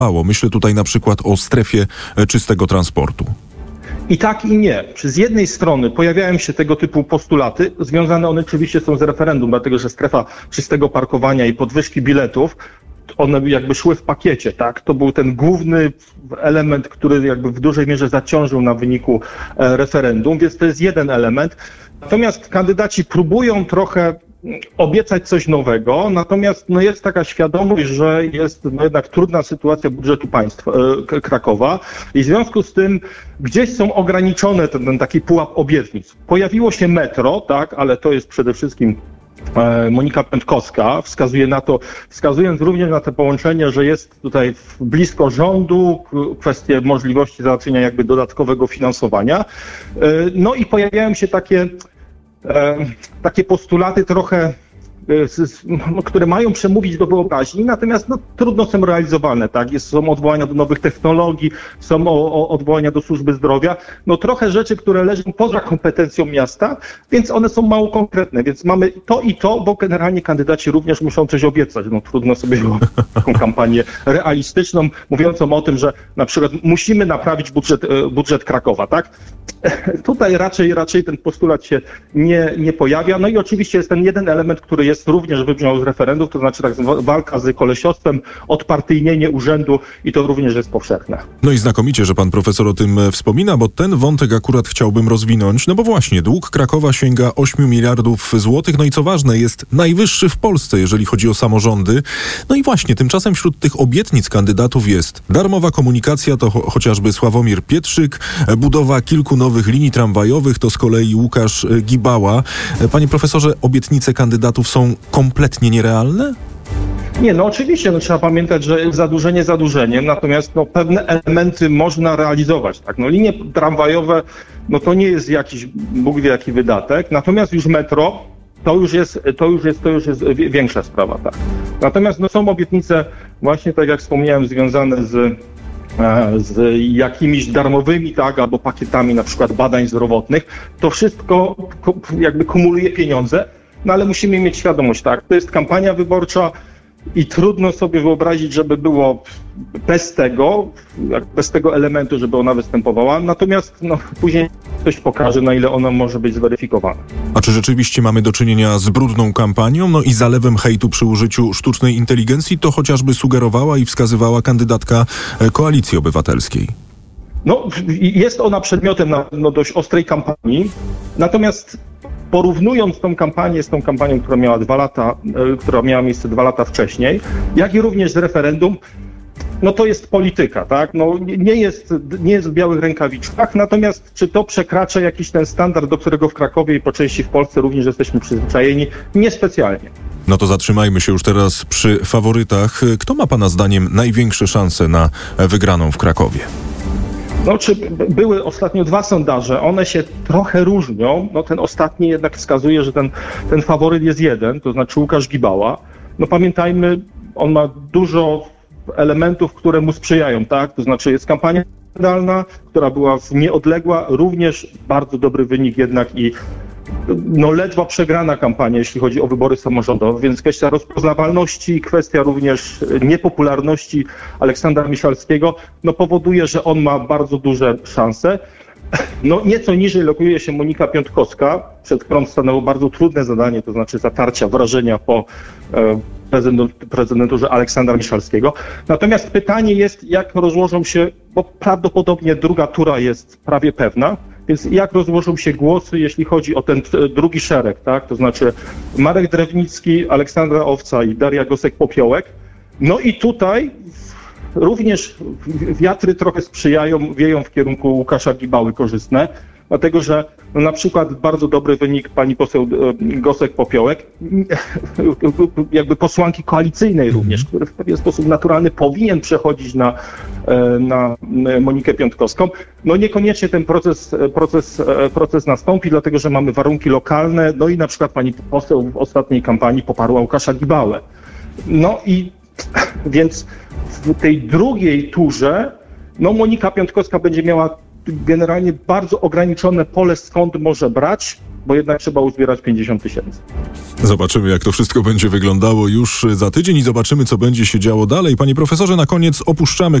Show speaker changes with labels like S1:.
S1: Myślę tutaj na przykład o strefie czystego transportu.
S2: I tak i nie. Z jednej strony pojawiają się tego typu postulaty, związane one oczywiście są z referendum, dlatego że strefa czystego parkowania i podwyżki biletów, one jakby szły w pakiecie, tak? To był ten główny element, który jakby w dużej mierze zaciążył na wyniku referendum, więc to jest jeden element. Natomiast kandydaci próbują trochę obiecać coś nowego, natomiast jest taka świadomość, że jest jednak trudna sytuacja budżetu państwa Krakowa i w związku z tym gdzieś są ograniczone ten taki pułap obietnic. Pojawiło się metro, tak, ale to jest przede wszystkim Monika Pętkowska, wskazując również na to połączenie, że jest tutaj blisko rządu, kwestie możliwości załatwienia jakby dodatkowego finansowania. No i pojawiają się takie postulaty trochę, które mają przemówić do wyobraźni, natomiast trudno są realizowalne, tak? Są odwołania do nowych technologii, są odwołania do służby zdrowia, trochę rzeczy, które leżą poza kompetencją miasta, więc one są mało konkretne, więc mamy to i to, bo generalnie kandydaci również muszą coś obiecać. Trudno sobie taką kampanię realistyczną, mówiącą o tym, że na przykład musimy naprawić budżet Krakowa, tak? Tutaj raczej ten postulat się nie pojawia. No i oczywiście jest ten jeden element, który również wybrzmiał z referendum, to znaczy walka z kolesiostwem, odpartyjnienie urzędu i to również jest powszechne.
S1: No i znakomicie, że pan profesor o tym wspomina, bo ten wątek akurat chciałbym rozwinąć, bo właśnie dług Krakowa sięga 8 miliardów złotych, no i co ważne, jest najwyższy w Polsce, jeżeli chodzi o samorządy. No i właśnie, tymczasem wśród tych obietnic kandydatów jest darmowa komunikacja, to chociażby Sławomir Pietrzyk, budowa kilku nowych linii tramwajowych, to z kolei Łukasz Gibała. Panie profesorze, obietnice kandydatów są kompletnie nierealne?
S2: Nie, oczywiście, trzeba pamiętać, że zadłużenie zadłużeniem, natomiast pewne elementy można realizować, tak? Linie tramwajowe, to nie jest jakiś Bóg wie jaki wydatek, natomiast już metro, to już jest większa sprawa, tak? Natomiast są obietnice właśnie, tak jak wspomniałem, związane z jakimiś darmowymi, tak, albo pakietami na przykład badań zdrowotnych. To wszystko jakby kumuluje pieniądze, ale musimy mieć świadomość, tak, to jest kampania wyborcza i trudno sobie wyobrazić, żeby było bez tego elementu, żeby ona występowała, natomiast później ktoś pokaże, na ile ona może być zweryfikowana.
S1: A czy rzeczywiście mamy do czynienia z brudną kampanią, i zalewem hejtu przy użyciu sztucznej inteligencji? To chociażby sugerowała i wskazywała kandydatka Koalicji Obywatelskiej.
S2: Jest ona przedmiotem dość ostrej kampanii, natomiast porównując tą kampanię z tą kampanią, która miała miejsce 2 lata wcześniej, jak i również z referendum, to jest polityka, tak? Nie jest w białych rękawiczkach, natomiast czy to przekracza jakiś ten standard, do którego w Krakowie i po części w Polsce również jesteśmy przyzwyczajeni? Niespecjalnie.
S1: To zatrzymajmy się już teraz przy faworytach. Kto ma pana zdaniem największe szanse na wygraną w Krakowie?
S2: Były ostatnio 2 sondaże, one się trochę różnią. Ten ostatni jednak wskazuje, że ten faworyt jest jeden, to znaczy Łukasz Gibała. Pamiętajmy, on ma dużo elementów, które mu sprzyjają, tak? To znaczy jest kampania federalna, która była nieodległa, również bardzo dobry wynik jednak i ledwo przegrana kampania, jeśli chodzi o wybory samorządowe, więc kwestia rozpoznawalności, kwestia również niepopularności Aleksandra Miszalskiego, powoduje, że on ma bardzo duże szanse. Nieco niżej lokuje się Monika Pętkowska, przed którą stanęło bardzo trudne zadanie, to znaczy zatarcia wrażenia po prezydenturze Aleksandra Miszalskiego. Natomiast pytanie jest, jak rozłożą się, bo prawdopodobnie druga tura jest prawie pewna, więc jak rozłożą się głosy, jeśli chodzi o ten drugi szereg, tak? To znaczy Marek Drewnicki, Aleksandra Owca i Daria Gosek-Popiołek. I tutaj również wiatry trochę wieją w kierunku Łukasza Gibały korzystne, dlatego że na przykład bardzo dobry wynik pani poseł Gosek-Popiołek, jakby posłanki koalicyjnej również, który w pewien sposób naturalny powinien przechodzić na Monikę Pętkowską. Niekoniecznie ten proces nastąpi, dlatego że mamy warunki lokalne, i na przykład pani poseł w ostatniej kampanii poparła Łukasza Gibałę. I więc w tej drugiej turze Monika Pętkowska będzie miała generalnie bardzo ograniczone pole, skąd może brać, bo jednak trzeba uzbierać 50 000.
S1: Zobaczymy, jak to wszystko będzie wyglądało już za tydzień i zobaczymy, co będzie się działo dalej. Panie profesorze, na koniec opuszczamy